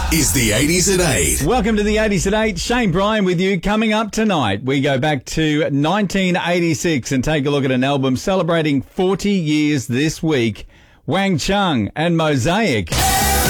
is the 80s at 8. Welcome to the 80s at 8. Shane Bryan with you. Coming up tonight, we go back to 1986 and take a look at an album celebrating 40 years this week. Wang Chung and Mosaic.